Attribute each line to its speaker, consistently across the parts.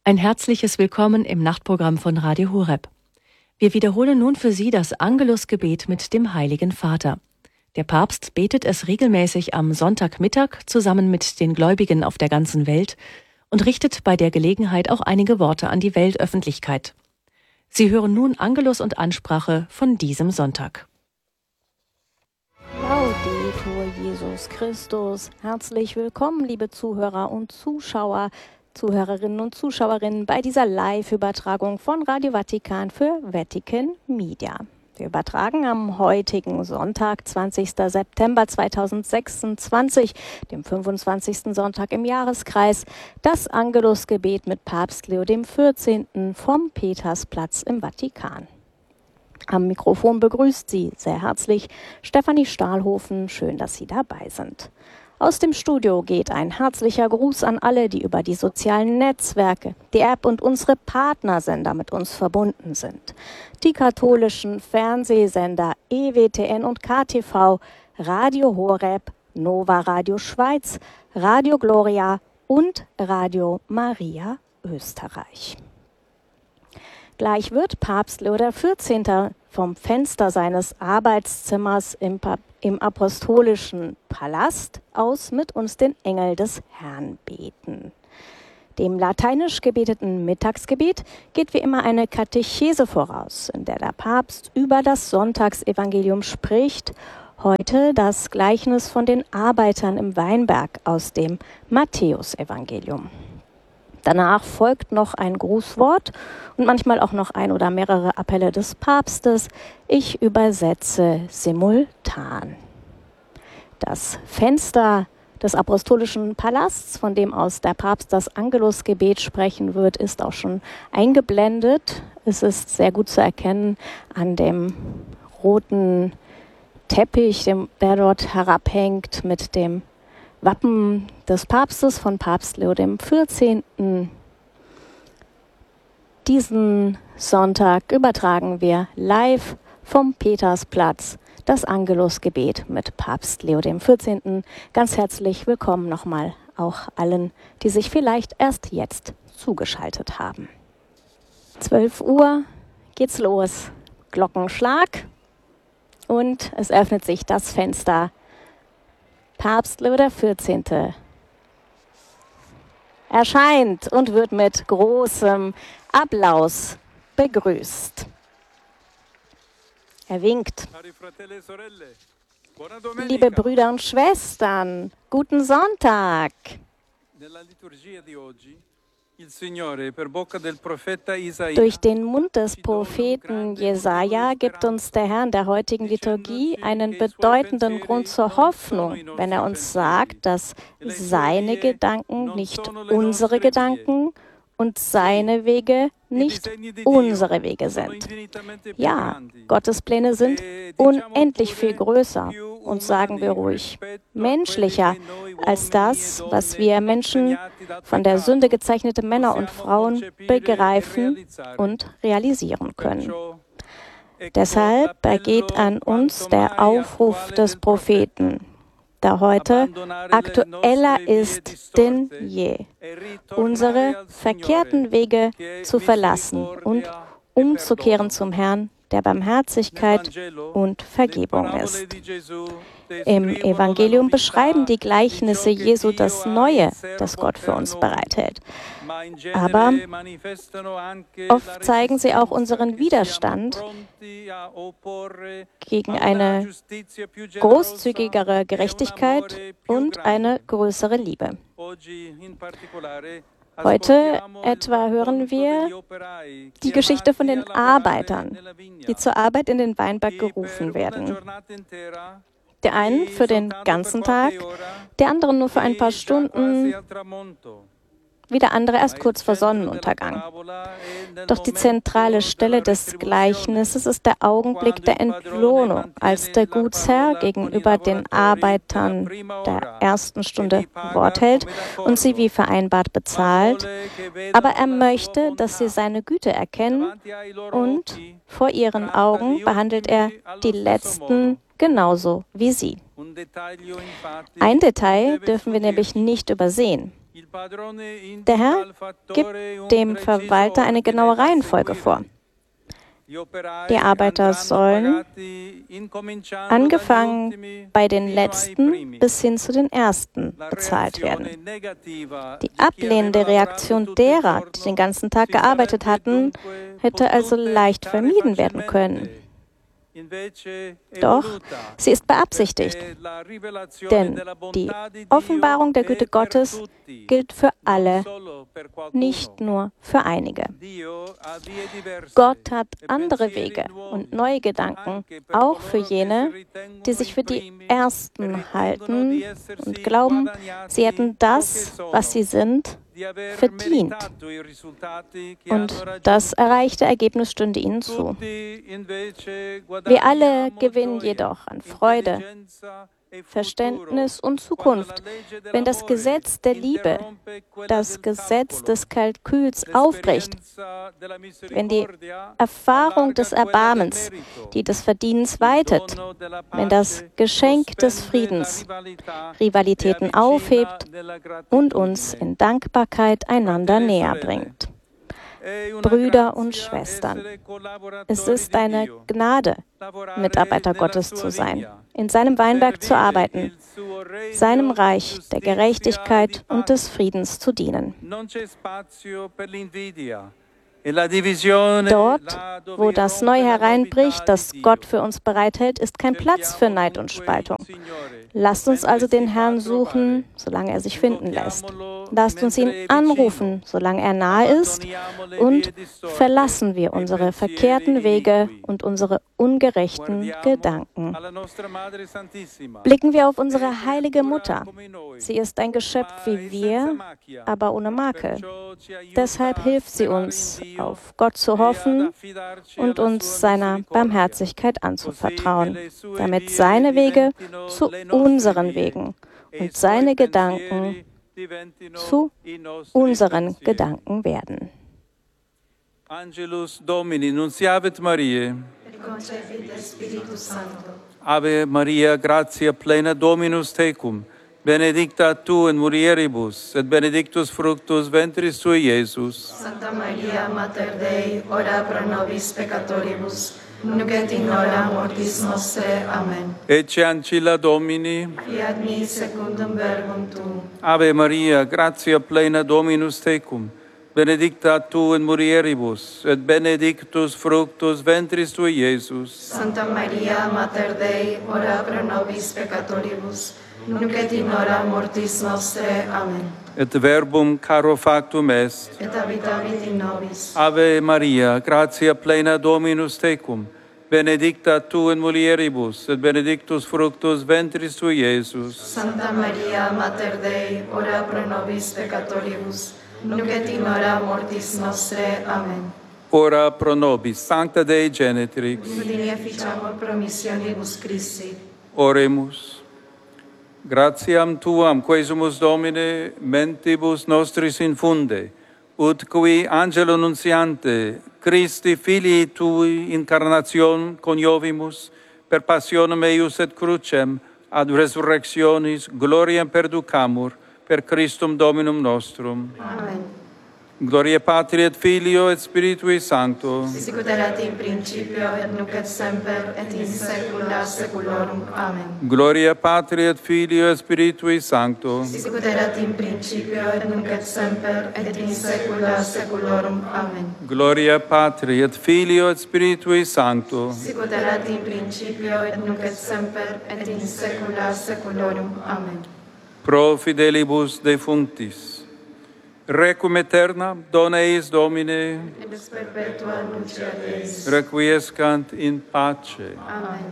Speaker 1: Ein herzliches Willkommen im Nachtprogramm von Radio Horeb. Wir wiederholen nun für Sie das Angelusgebet mit dem Heiligen Vater. Der Papst betet es regelmäßig am Sonntagmittag zusammen mit den Gläubigen auf der ganzen Welt und richtet bei der Gelegenheit auch einige Worte an die Weltöffentlichkeit. Sie hören nun Angelus und Ansprache von diesem Sonntag.
Speaker 2: Laudetur Jesus Christus. Herzlich willkommen, liebe Zuhörer und Zuschauer, Zuhörerinnen und Zuschauerinnen bei dieser Live-Übertragung von Radio Vatikan für Vatican Media. Wir übertragen am heutigen Sonntag, 20. September 2026, dem 25. Sonntag im Jahreskreis, das Angelusgebet mit Papst Leo XIV. Vom Petersplatz im Vatikan. Am Mikrofon begrüßt Sie sehr herzlich Stefanie Stahlhofen. Schön, dass Sie dabei sind. Aus dem Studio geht ein herzlicher Gruß an alle, die über die sozialen Netzwerke, die App und unsere Partnersender mit uns verbunden sind. Die katholischen Fernsehsender EWTN und KTV, Radio Horeb, Nova Radio Schweiz, Radio Gloria und Radio Maria Österreich. Gleich wird Papst Leo XIV. Vom Fenster seines Arbeitszimmers im Apostolischen Palast aus mit uns den Engel des Herrn beten. Dem lateinisch gebeteten Mittagsgebet geht wie immer eine Katechese voraus, in der der Papst über das Sonntagsevangelium spricht. Heute das Gleichnis von den Arbeitern im Weinberg aus dem Matthäusevangelium. Danach folgt noch ein Grußwort und manchmal auch noch ein oder mehrere Appelle des Papstes. Ich übersetze simultan. Das Fenster des Apostolischen Palasts, von dem aus der Papst das Angelusgebet sprechen wird, ist auch schon eingeblendet. Es ist sehr gut zu erkennen an dem roten Teppich, der dort herabhängt mit dem Wappen des Papstes von Papst Leo XIV. Diesen Sonntag übertragen wir live vom Petersplatz das Angelusgebet mit Papst Leo XIV. Ganz herzlich willkommen nochmal auch allen, die sich vielleicht erst jetzt zugeschaltet haben. 12 Uhr geht's los. Glockenschlag und es öffnet sich das Fenster. Papst Leo XIV. erscheint und wird mit großem Applaus begrüßt. Er winkt. Liebe Brüder und Schwestern, guten Sonntag. Durch den Mund des Propheten Jesaja gibt uns der Herr in der heutigen Liturgie einen bedeutenden Grund zur Hoffnung, wenn er uns sagt, dass seine Gedanken nicht unsere Gedanken und seine Wege nicht unsere Wege sind. Ja, Gottes Pläne sind unendlich viel größer und, sagen wir ruhig, menschlicher als das, was wir Menschen, von der Sünde gezeichnete Männer und Frauen, begreifen und realisieren können. Deshalb ergeht an uns der Aufruf des Propheten, der heute aktueller ist denn je, unsere verkehrten Wege zu verlassen und umzukehren zum Herrn, der Barmherzigkeit und Vergebung ist. Im Evangelium beschreiben die Gleichnisse Jesu das Neue, das Gott für uns bereithält. Aber oft zeigen sie auch unseren Widerstand gegen eine großzügigere Gerechtigkeit und eine größere Liebe. Heute etwa hören wir die Geschichte von den Arbeitern, die zur Arbeit in den Weinberg gerufen werden. Der einen für den ganzen Tag, der anderen nur für ein paar Stunden, wieder andere erst kurz vor Sonnenuntergang. Doch die zentrale Stelle des Gleichnisses ist der Augenblick der Entlohnung, als der Gutsherr gegenüber den Arbeitern der ersten Stunde Wort hält und sie wie vereinbart bezahlt, aber er möchte, dass sie seine Güte erkennen und vor ihren Augen behandelt er die Letzten genauso wie sie. Ein Detail dürfen wir nämlich nicht übersehen. Der Herr gibt dem Verwalter eine genaue Reihenfolge vor. Die Arbeiter sollen, angefangen bei den Letzten bis hin zu den Ersten, bezahlt werden. Die ablehnende Reaktion derer, die den ganzen Tag gearbeitet hatten, hätte also leicht vermieden werden können. Doch sie ist beabsichtigt, denn die Offenbarung der Güte Gottes gilt für alle, nicht nur für einige. Gott hat andere Wege und neue Gedanken, auch für jene, die sich für die Ersten halten und glauben, sie hätten das, was sie sind, verdient. Und das erreichte Ergebnis stünde ihnen zu. Wir alle gewinnen jedoch an Freude, Verständnis und Zukunft, wenn das Gesetz der Liebe, das Gesetz des Kalküls aufbricht, wenn die Erfahrung des Erbarmens, die des Verdienens weitet, wenn das Geschenk des Friedens Rivalitäten aufhebt und uns in Dankbarkeit einander näher bringt. Brüder und Schwestern, es ist eine Gnade, Mitarbeiter Gottes zu sein, in seinem Weinberg zu arbeiten, seinem Reich der Gerechtigkeit und des Friedens zu dienen. Dort, wo das Neue hereinbricht, das Gott für uns bereithält, ist kein Platz für Neid und Spaltung. Lasst uns also den Herrn suchen, solange er sich finden lässt. Lasst uns ihn anrufen, solange er nahe ist, und verlassen wir unsere verkehrten Wege und unsere ungerechten Gedanken. Blicken wir auf unsere heilige Mutter. Sie ist ein Geschöpf wie wir, aber ohne Makel. Deshalb hilft sie uns, auf Gott zu hoffen und uns seiner Barmherzigkeit anzuvertrauen, damit seine Wege zu unseren Wegen und seine Gedanken zu unseren Gedanken werden.
Speaker 3: Angelus Domini, nunciavit Mariae. Ave Maria, gratia plena Dominus tecum, benedicta tu in mulieribus, et benedictus fructus ventris tui, Iesus.
Speaker 4: Santa Maria, Mater Dei, ora pro nobis peccatoribus, nunc et in hora mortis nostre. Amen.
Speaker 3: Ecce ancilla Domini.
Speaker 4: Fiat mi secundum verbum tuum.
Speaker 3: Ave Maria, gratia plena Dominus tecum, benedicta tu in mulieribus, et benedictus fructus ventris tui, Iesus.
Speaker 4: Santa Maria, Mater Dei, ora pro nobis peccatoribus, nunc et in hora mortis nostre. Amen.
Speaker 3: Et verbum caro factum est.
Speaker 4: Et habitavit in nobis.
Speaker 3: Ave Maria, gratia plena Dominus tecum, benedicta tu in mulieribus, et benedictus fructus ventris tui, Iesus.
Speaker 4: Santa Maria, Mater Dei, ora pro nobis peccatoribus, nunc et in hora mortis nostre. Amen.
Speaker 3: Ora pro nobis, Sancta Dei Genetrix.
Speaker 4: Udini efficiamur promissionibus Christi.
Speaker 3: Oremus. Gratiam tuam, quesumus Domine, mentibus nostris infunde, ut qui angelo nunciante, Christi filii tui incarnation coniovimus, per passionem eius et crucem, ad resurrectionis, gloriam perducamur, per Christum Dominum nostrum.
Speaker 4: Amen.
Speaker 3: Gloria Patri et Filio et Spiritui Sancto.
Speaker 4: Sicut erat in principio et nunc et semper et in saecula saeculorum. Amen.
Speaker 3: Gloria Patri et Filio et Spiritui Sancto.
Speaker 4: Sicut erat in principio et nunc et semper et in saecula saeculorum. Amen.
Speaker 3: Gloria Patri et Filio et Spiritui Sancto.
Speaker 4: Sicut erat in principio et nunc et semper et in saecula saeculorum. Amen.
Speaker 3: Pro fidelibus defunctis. Requiem aeterna, dona eis Domine,
Speaker 4: Et ex perpetua lucia Deis.
Speaker 3: requiescant in pace.
Speaker 4: Amen.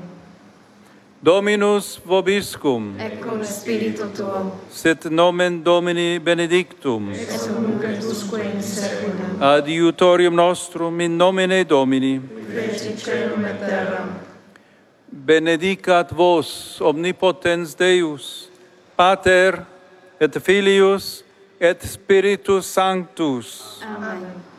Speaker 3: Dominus vobiscum,
Speaker 4: Et cum spiritu tuo,
Speaker 3: sit nomen Domini benedictum,
Speaker 4: ex nunc et usque in saecula,
Speaker 3: adiutorium nostrum in nomine Domini,
Speaker 4: feci celum et terram.
Speaker 3: benedicat vos omnipotens Deus, Pater et Filius et Spiritus Sanctus.
Speaker 4: Amen.